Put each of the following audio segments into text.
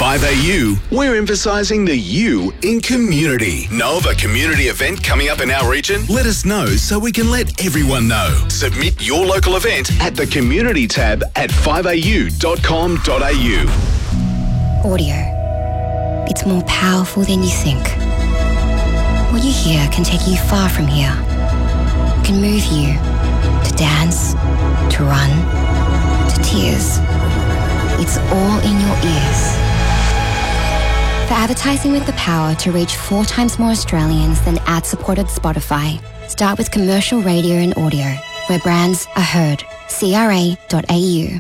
5AU, we're emphasising the U in community. Know of a community event coming up in our region? Let us know so we can let everyone know. Submit your local event at the community tab at 5au.com.au. Audio. It's more powerful than you think. What you hear can take you far from here. It can move you to dance, to run, to tears. It's all in your ears. For advertising with the power to reach 4 times more Australians than ad-supported Spotify, start with commercial radio and audio, where brands are heard. CRA.au.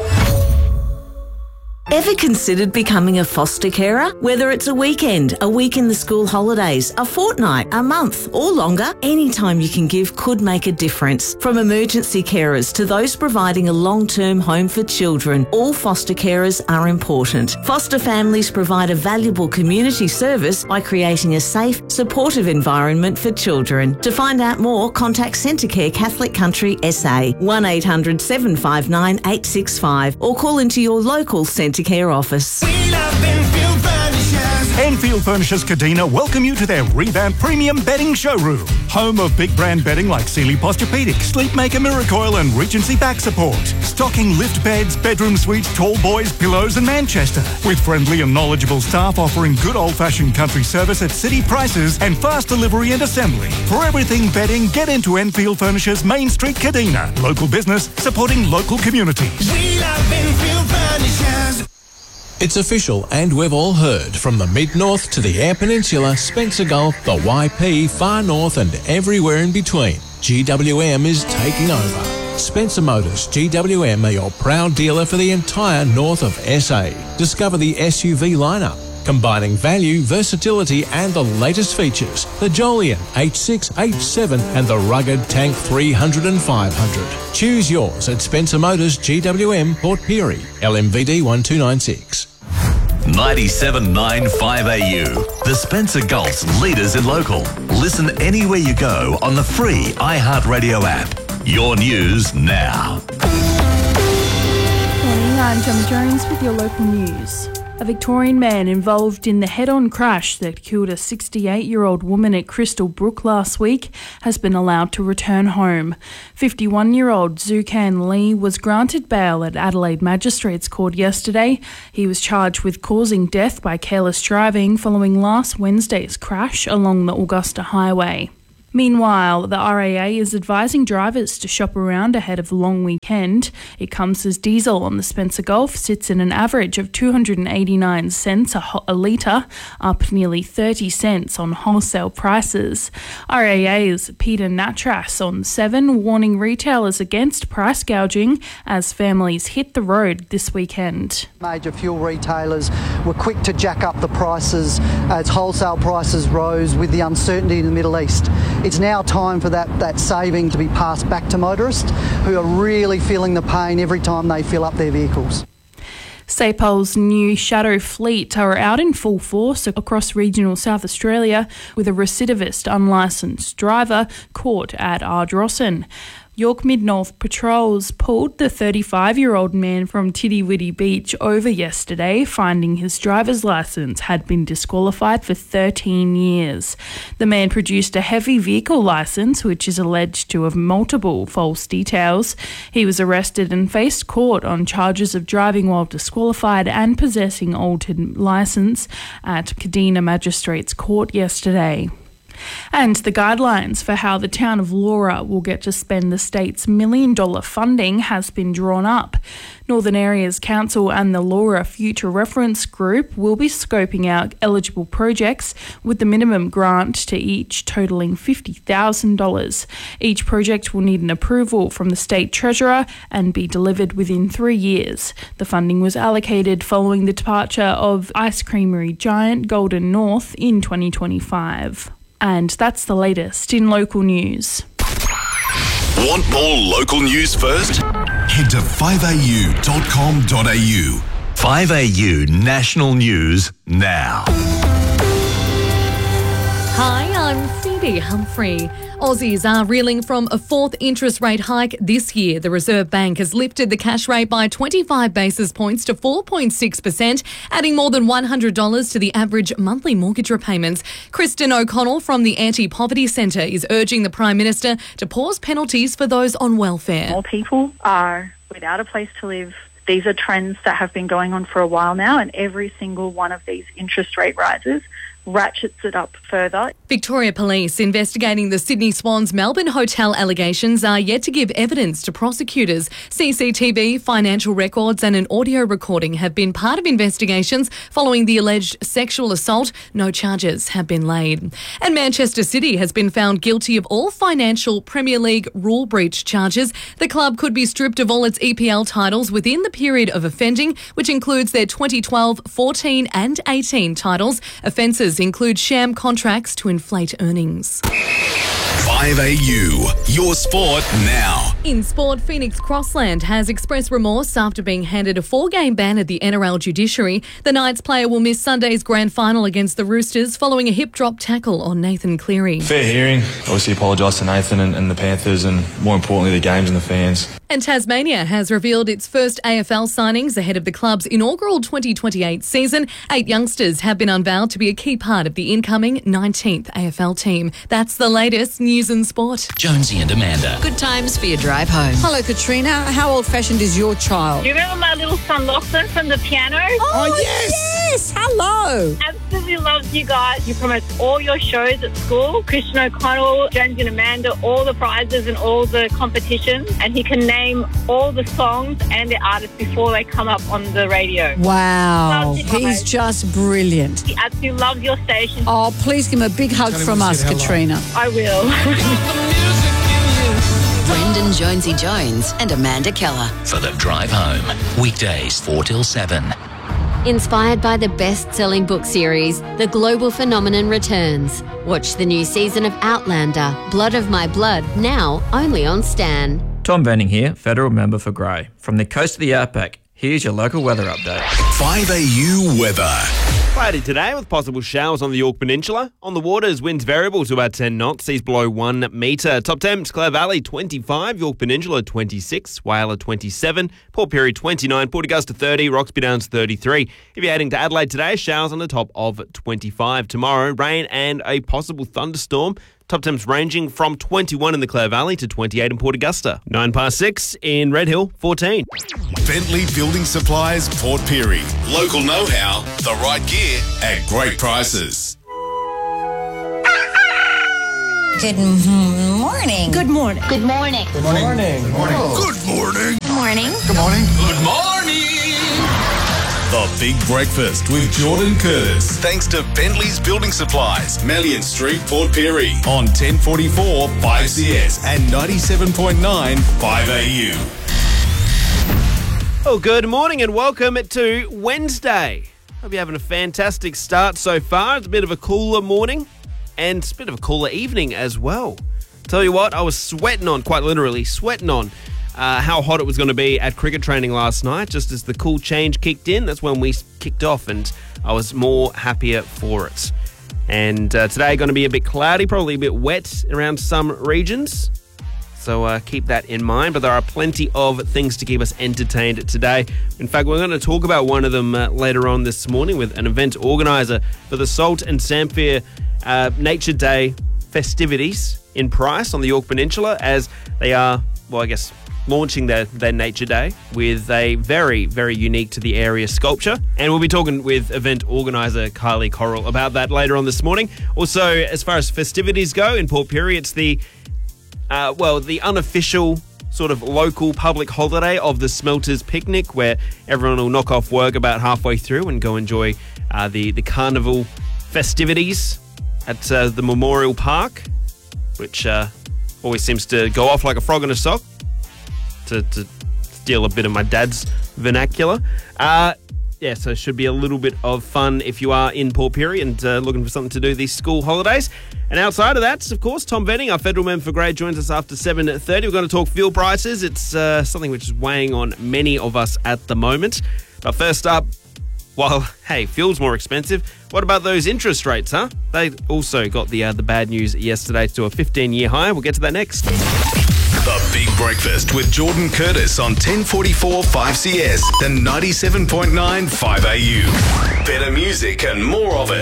Ever considered becoming a foster carer? Whether it's a weekend, a week in the school holidays, a fortnight, a month or longer, any time you can give could make a difference. From emergency carers to those providing a long-term home for children, all foster carers are important. Foster families provide a valuable community service by creating a safe, supportive environment for children. To find out more, contact Centrecare Catholic Country SA, 1800 759 865 or call into your local Centrecare office. Enfield Furnishers Kadina welcome you to their revamped premium bedding showroom. Home of big brand bedding like Sealy Posturepedic, Sleepmaker Miracoil and Regency Back Support. Stocking lift beds, bedroom suites, tall boys, pillows and Manchester. With friendly and knowledgeable staff offering good old-fashioned country service at city prices and fast delivery and assembly. For everything bedding, get into Enfield Furnishers Main Street Kadina. Local business supporting local communities. We love Enfield Furnishers. It's official, and we've all heard, from the Mid-North to the Eyre Peninsula, Spencer Gulf, the YP, Far North and everywhere in between. GWM is taking over. Spencer Motors GWM are your proud dealer for the entire north of SA. Discover the SUV lineup, combining value, versatility and the latest features. The Jolion H6, H7 and the rugged Tank 300 and 500. Choose yours at Spencer Motors GWM, Port Pirie, LMVD 1296. 97.9 5AU, the Spencer Gulf's leaders in local. Listen anywhere you go on the free iHeartRadio app. Your news now. Morning, I'm Gemma Jones with your local news. A Victorian man involved in the head-on crash that killed a 68-year-old woman at Crystal Brook last week has been allowed to return home. 51-year-old Zukan Lee was granted bail at Adelaide Magistrates Court yesterday. He was charged with causing death by careless driving following last Wednesday's crash along the Augusta Highway. Meanwhile, the RAA is advising drivers to shop around ahead of the long weekend. It comes as diesel on the Spencer Gulf sits at an average of 289 cents a litre, up nearly 30 cents on wholesale prices. RAA's Peter Natras on 7 warning retailers against price gouging as families hit the road this weekend. Major fuel retailers were quick to jack up the prices as wholesale prices rose with the uncertainty in the Middle East. It's now time for that saving to be passed back to motorists who are really feeling the pain every time they fill up their vehicles. SAPOL's new shadow fleet are out in full force across regional South Australia with a recidivist unlicensed driver caught at Ardrossan. York Mid-North Patrols pulled the 35-year-old man from Tiddiwiddi Beach over yesterday, finding his driver's licence had been disqualified for 13 years. The man produced a heavy vehicle licence, which is alleged to have multiple false details. He was arrested and faced court on charges of driving while disqualified and possessing altered licence at Kadina Magistrates Court yesterday. And the guidelines for how the town of Laura will get to spend the state's $1 million funding has been drawn up. Northern Areas Council and the Laura Future Reference Group will be scoping out eligible projects with the minimum grant to each totalling $50,000. Each project will need an approval from the State Treasurer and be delivered within 3 years. The funding was allocated following the departure of ice creamery giant Golden North in 2025. And that's the latest in local news. Want more local news first? Head to 5au.com.au. 5AU National News now. Hi, I'm Phoebe Humphrey. Aussies are reeling from a fourth interest rate hike this year. The Reserve Bank has lifted the cash rate by 25 basis points to 4.6%, adding more than $100 to the average monthly mortgage repayments. Kristen O'Connell from the Anti-Poverty Centre is urging the Prime Minister to pause penalties for those on welfare. More people are without a place to live. These are trends that have been going on for a while now, and every single one of these interest rate rises ratchets it up further. Victoria Police investigating the Sydney Swans Melbourne hotel allegations are yet to give evidence to prosecutors. CCTV, financial records and an audio recording have been part of investigations following the alleged sexual assault. No charges have been laid. And Manchester City has been found guilty of all financial Premier League rule breach charges. The club could be stripped of all its EPL titles within the period of offending, which includes their 2012, 14 and 18 titles. Offences include sham contracts to inflate earnings. 5AU, your sport now. In sport, Phoenix Crossland has expressed remorse after being handed a 4-game ban at the NRL judiciary. The Knights player will miss Sunday's grand final against the Roosters following a hip-drop tackle on Nathan Cleary. Fair hearing. Obviously apologise to Nathan and the Panthers and, more importantly, the games and the fans. And Tasmania has revealed its first AFL signings ahead of the club's inaugural 2028 season. 8 youngsters have been unveiled to be a key part of the incoming 19th AFL team. That's the latest news and sport. Jonesy and Amanda. Good times for your drive home. Hello, Katrina. How old-fashioned is your child? Do you remember my little son Lachlan from the piano? Oh, yes! Hello! Absolutely loves you guys. You promote all your shows at school. Christian O'Connell, Jonesy and Amanda, all the prizes and all the competitions. And he can name all the songs and the artists before they come up on the radio. Wow. He's just brilliant. He absolutely loves your station. Oh, please give him a big hug from us, Katrina. I will. Brendan Jonesy Jones and Amanda Keller. For the drive home. Weekdays 4 till 7. Inspired by the best-selling book series, The Global Phenomenon returns. Watch the new season of Outlander, Blood of My Blood, now only on Stan. Tom Benning here, Federal Member for Grey. From the coast of the Outback, here's your local weather update. 5AU weather. Cloudy today with possible showers on the Yorke Peninsula. On the waters, winds variable to about 10 knots, seas below 1 metre. Top temps, Clare Valley 25, Yorke Peninsula 26, Whyalla 27, Port Pirie 29, Port Augusta 30, Roxby Downs 33. If you're heading to Adelaide today, showers on the top of 25. Tomorrow, rain and a possible thunderstorm. Top temps ranging from 21 in the Clare Valley to 28 in Port Augusta. 6 in Red Hill, 14. Bentley Building Supplies, Port Pirie. Local know-how, the right gear at great prices. Good morning. Good morning. Good morning. Good morning. Good morning. Good morning. Good morning. Good morning. The Big Breakfast with Jordan Curtis. Thanks to Bentley's Building Supplies, Melian Street, Port Pirie. On 1044 5CS and 97.9 5AU. Oh, good morning and welcome to Wednesday. Hope you're having a fantastic start so far. It's a bit of a cooler morning and a bit of a cooler evening as well. Tell you what, I was sweating on, quite literally sweating on, how hot it was going to be at cricket training last night. Just as the cool change kicked in, that's when we kicked off and I was more happier for it. And today going to be a bit cloudy, probably a bit wet around some regions. So keep that in mind. But there are plenty of things to keep us entertained today. In fact, we're going to talk about one of them later on this morning with an event organiser for the Salt and Samphire Nature Day festivities in Price on the Yorke Peninsula, as they are, launching their Nature Day with a very, very unique to the area sculpture. And we'll be talking with event organiser Kylie Correll about that later on this morning. Also, as far as festivities go in Port Pirie, it's the unofficial sort of local public holiday of the Smelters Picnic, where everyone will knock off work about halfway through and go enjoy the carnival festivities at the Memorial Park, which always seems to go off like a frog in a sock, to steal a bit of my dad's vernacular. So it should be a little bit of fun if you are in Port Pirie and looking for something to do these school holidays. And outside of that, of course, Tom Benning, our Federal Member for Grey, joins us after 7:30. We're going to talk fuel prices. It's something which is weighing on many of us at the moment. But first up, While, hey, fuel's more expensive, what about those interest rates, huh? They also got the bad news yesterday to a 15-year high. We'll get to that next. The Big Breakfast with Jordan Curtis on 1044 5CS and 97.9 5AU. Better music and more of it.